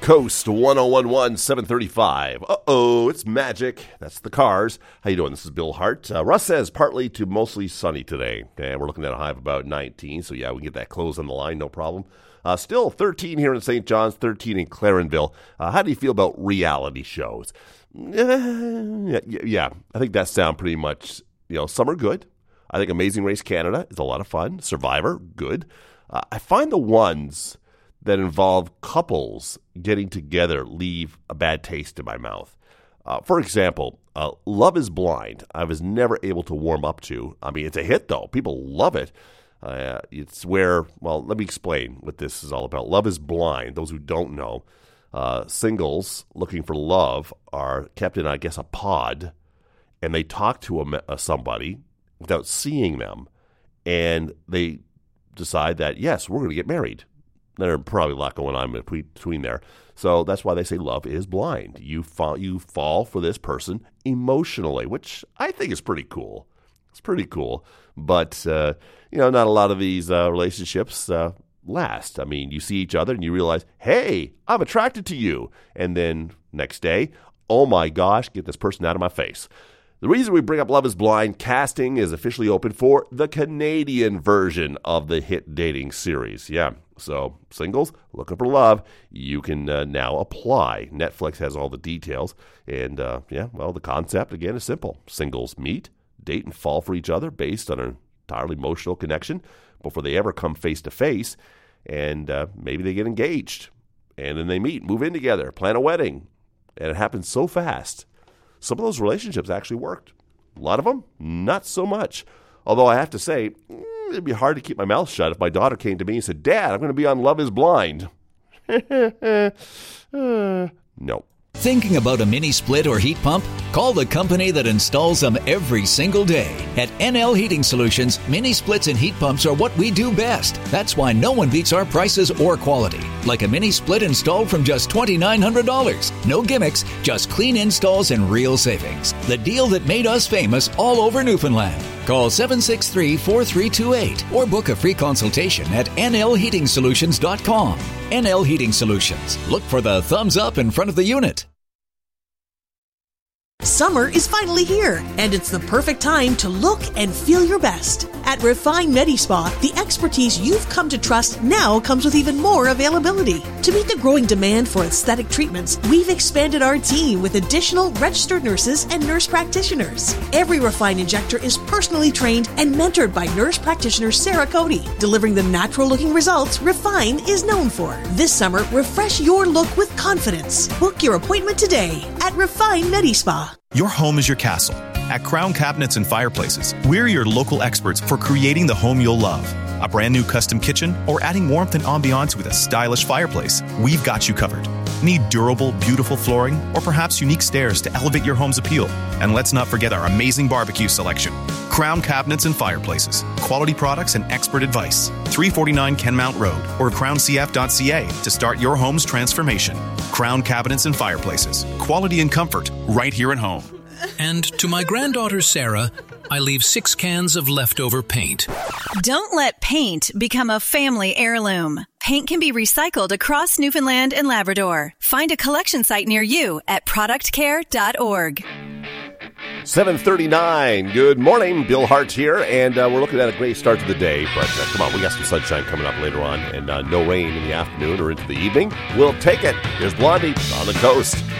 Coast, 1011, 735. Uh-oh, it's magic. That's the Cars. How you doing? This is Bill Hart. Russ says partly to mostly sunny today. And we're looking at a high of about 19. So, yeah, we can get that close on the line, no problem. Still 13 here in St. John's, 13 in Clarenville. How do you feel about reality shows? Yeah, I think that sounds pretty much, some are good. I think Amazing Race Canada is a lot of fun. Survivor, good. I find the ones that involve couples getting together leave a bad taste in my mouth. For example, Love is Blind, I was never able to warm up to. I mean, it's a hit, though. People love it. It's where, let me explain what this is all about. Love is Blind, those who don't know, singles looking for love are kept in, I guess, a pod, and they talk to somebody without seeing them, and they decide that, yes, we're going to get married. There's probably a lot going on between there. So that's why they say love is blind. You fall for this person emotionally, which I think is pretty cool. It's pretty cool. But, not a lot of these relationships last. I mean, you see each other and you realize, hey, I'm attracted to you. And then next day, oh my gosh, get this person out of my face. The reason we bring up Love is Blind, casting is officially open for the Canadian version of the hit dating series. Yeah, so singles looking for love, you can now apply. Netflix has all the details. And, the concept, again, is simple. Singles meet, date, and fall for each other based on an entirely emotional connection before they ever come face-to-face. And maybe they get engaged. And then they meet, move in together, plan a wedding. And it happens so fast. Some of those relationships actually worked. A lot of them, not so much. Although I have to say, it'd be hard to keep my mouth shut if my daughter came to me and said, Dad, I'm going to be on Love is Blind. No. Thinking about a mini split or heat pump? Call the company that installs them every single day. At NL Heating Solutions, mini splits and heat pumps are what we do best. That's why no one beats our prices or quality. Like a mini split installed from just $2,900. No gimmicks, just clean installs and real savings. The deal that made us famous all over Newfoundland. Call 763-4328 or book a free consultation at nlheatingsolutions.com. NL Heating Solutions. Look for the thumbs up in front of the unit. Summer is finally here, and it's the perfect time to look and feel your best. At Refine MediSpa, the expertise you've come to trust now comes with even more availability. To meet the growing demand for aesthetic treatments, we've expanded our team with additional registered nurses and nurse practitioners. Every Refine injector is personally trained and mentored by nurse practitioner Sarah Cody, delivering the natural-looking results Refine is known for. This summer, refresh your look with confidence. Book your appointment today at Refine MediSpa. Your home is your castle. At Crown Cabinets and Fireplaces, we're your local experts for creating the home you'll love. A brand new custom kitchen or adding warmth and ambiance with a stylish fireplace, we've got you covered. Need durable, beautiful flooring or perhaps unique stairs to elevate your home's appeal? And let's not forget our amazing barbecue selection. Crown Cabinets and Fireplaces. Quality products and expert advice. 349 Kenmount Road or crowncf.ca to start your home's transformation. Crown Cabinets and Fireplaces. Quality and comfort right here at home. And to my granddaughter Sarah, I leave 6 cans of leftover paint. Don't let paint become a family heirloom. Paint can be recycled across Newfoundland and Labrador. Find a collection site near you at productcare.org. 7:39. Good morning. Bill Hart here, and we're looking at a great start to the day. But come on, we got some sunshine coming up later on, and no rain in the afternoon or into the evening. We'll take it. Here's Blondie on the coast.